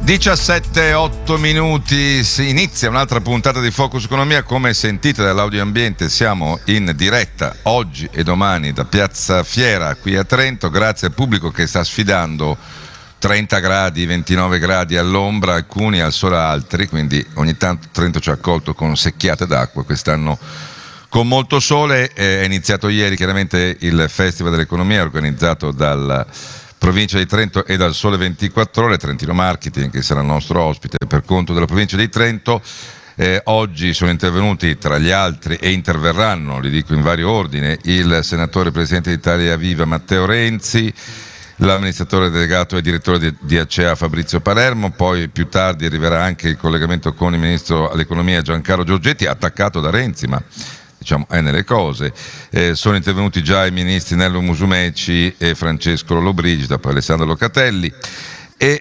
17:08 si inizia un'altra puntata di Focus Economia. Come sentite dall'audio ambiente, siamo in diretta oggi e domani da Piazza Fiera qui a Trento, grazie al pubblico che sta sfidando 30 gradi, 29 gradi all'ombra, alcuni al sole, altri, quindi ogni tanto Trento ci ha accolto con secchiate d'acqua, quest'anno con molto sole. È iniziato ieri chiaramente il Festival dell'Economia organizzato dalla Provincia di Trento e dal Sole 24 Ore. Trentino Marketing, che sarà il nostro ospite per conto della Provincia di Trento. Oggi sono intervenuti tra gli altri e interverranno, li dico in vario ordine, il senatore presidente di Italia Viva Matteo Renzi, l'amministratore delegato e direttore di Acea Fabrizio Palermo, poi più tardi arriverà anche il collegamento con il ministro all'economia Giancarlo Giorgetti, attaccato da Renzi, ma diciamo è nelle cose. Sono intervenuti già i ministri Nello Musumeci e Francesco Lollobrigida, poi Alessandro Locatelli, e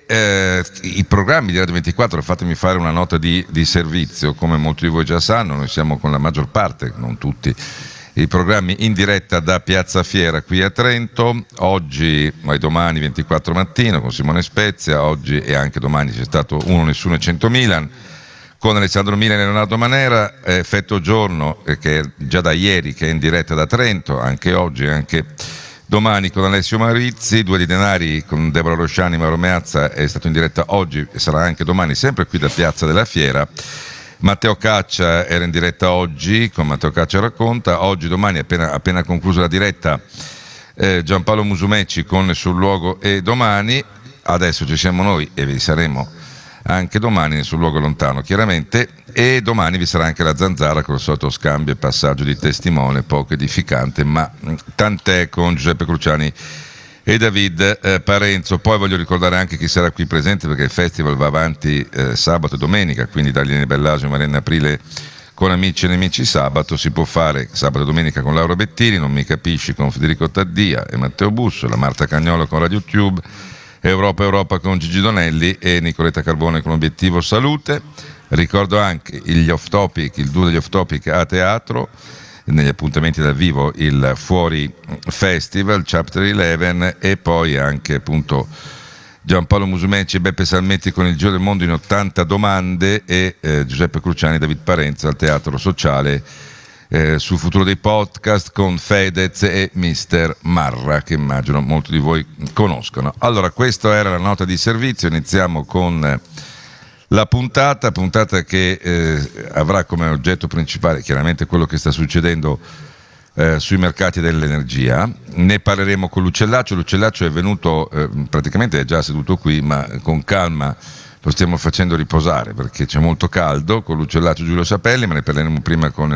i programmi di Radio 24, fatemi fare una nota di servizio, come molti di voi già sanno, noi siamo con la maggior parte, non tutti, i programmi in diretta da Piazza Fiera qui a Trento, oggi e domani 24 mattino con Simone Spezia, oggi e anche domani c'è stato Uno Nessuno e 100 Milan, con Alessandro Milan e Leonardo Manera, Effetto Giorno che è già da ieri che è in diretta da Trento, anche oggi e anche domani con Alessio Marizzi, Due di Denari con Deborah Rosciani, Mauro Meazza è stato in diretta oggi e sarà anche domani sempre qui da Piazza della Fiera. Matteo Caccia era in diretta oggi con Matteo Caccia Racconta, oggi, domani, appena conclusa la diretta, Giampaolo Musumeci con Sul Luogo e Domani. Adesso ci siamo noi e vi saremo anche domani Sul Luogo Lontano chiaramente, e domani vi sarà anche la Zanzara con il solito scambio e passaggio di testimone poco edificante, ma tant'è, con Giuseppe Cruciani e David Parenzo. Poi voglio ricordare anche chi sarà qui presente, perché il festival va avanti sabato e domenica, quindi Daniele Bellasio e Marina Aprile con Amici e Nemici sabato, si può fare sabato e domenica con Laura Bettini, Non mi capisci con Federico Taddia e Matteo Bussola, Marta Cagnolo con Radio Tube, Europa con Gigi Donelli e Nicoletta Carbone con Obiettivo Salute. Ricordo anche gli off topic, il duo degli off topic a teatro, negli appuntamenti dal vivo il Fuori Festival, Chapter 11, e poi anche appunto Giampaolo Musumeci e Beppe Salmetti con Il Giro del Mondo in 80 domande e Giuseppe Cruciani e David Parenzo al Teatro Sociale sul futuro dei podcast con Fedez e Mister Marra, che immagino molti di voi conoscono. Allora, questa era la nota di servizio. Iniziamo con la puntata che avrà come oggetto principale chiaramente quello che sta succedendo sui mercati dell'energia. Ne parleremo con Lucellaccio. Lucellaccio è venuto, praticamente è già seduto qui, ma con calma lo stiamo facendo riposare perché c'è molto caldo, con Lucellaccio Giulio Sapelli, ma ne parleremo prima con